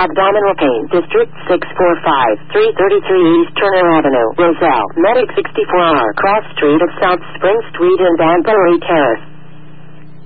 Abdominal Pain, District 645, 333 East Turner Avenue, Roselle, Medic 64R, Cross Street of South Spring Street in Danbury Terrace.